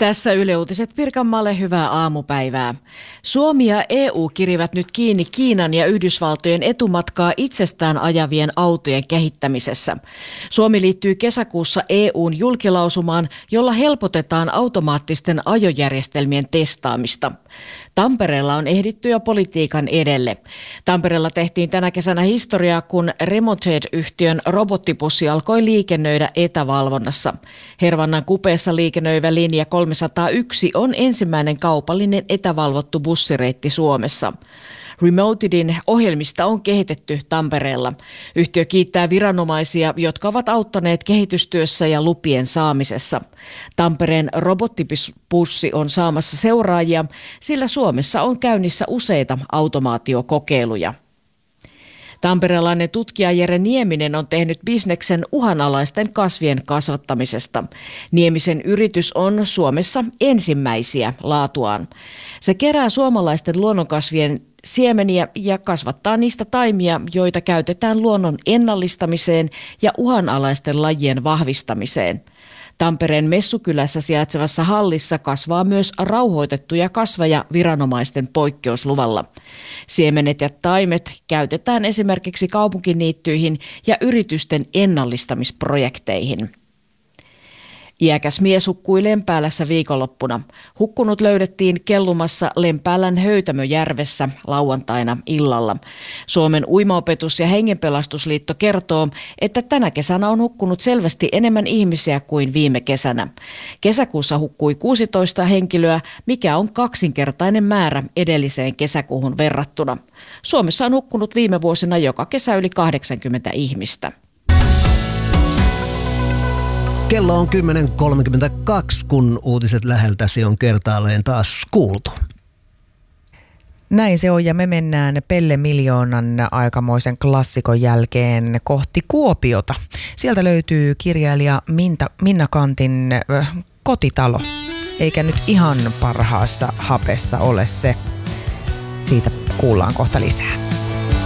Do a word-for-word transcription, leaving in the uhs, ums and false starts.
Tässä Yle Uutiset Pirkanmaalle, hyvää aamupäivää. Suomi ja E U kirivät nyt kiinni Kiinan ja Yhdysvaltojen etumatkaa itsestään ajavien autojen kehittämisessä. Suomi liittyy kesäkuussa E U:n julkilausumaan, jolla helpotetaan automaattisten ajojärjestelmien testaamista. Tampereella on ehditty jo politiikan edelle. Tampereella tehtiin tänä kesänä historiaa, kun Remoted-yhtiön robottibussi alkoi liikennöidä etävalvonnassa. Hervannan kupeessa liikennöivä linja kolmesataayksi on ensimmäinen kaupallinen etävalvottu bussireitti Suomessa. Remotedin ohjelmista on kehitetty Tampereella. Yhtiö kiittää viranomaisia, jotka ovat auttaneet kehitystyössä ja lupien saamisessa. Tampereen robottibussi on saamassa seuraajia, sillä Suomessa on käynnissä useita automaatiokokeiluja. Tamperelainen tutkija Jere Nieminen on tehnyt bisneksen uhanalaisten kasvien kasvattamisesta. Niemisen yritys on Suomessa ensimmäisiä laatuaan. Se kerää suomalaisten luonnonkasvien siemeniä ja kasvattaa niistä taimia, joita käytetään luonnon ennallistamiseen ja uhanalaisten lajien vahvistamiseen. Tampereen Messukylässä sijaitsevassa hallissa kasvaa myös rauhoitettuja kasveja viranomaisten poikkeusluvalla. Siemenet ja taimet käytetään esimerkiksi kaupunkiniittyihin ja yritysten ennallistamisprojekteihin. Iäkäs mies hukkui Lempäälässä viikonloppuna. Hukkunut löydettiin kellumassa Lempäälän Höytämöjärvessä lauantaina illalla. Suomen uimaopetus- ja hengenpelastusliitto kertoo, että tänä kesänä on hukkunut selvästi enemmän ihmisiä kuin viime kesänä. Kesäkuussa hukkui kuusitoista henkilöä, mikä on kaksinkertainen määrä edelliseen kesäkuuhun verrattuna. Suomessa on hukkunut viime vuosina joka kesä yli kahdeksankymmentä ihmistä. Kello on kymmenen kolmekymmentäkaksi, kun uutiset läheltäsi on kertaalleen taas kuultu. Näin se on, ja me mennään Pelle Miljoonan aikamoisen klassikon jälkeen kohti Kuopiota. Sieltä löytyy kirjailija Minta, Minna Kantin äh, kotitalo, eikä nyt ihan parhaassa hapessa ole se. Siitä kuullaan kohta lisää.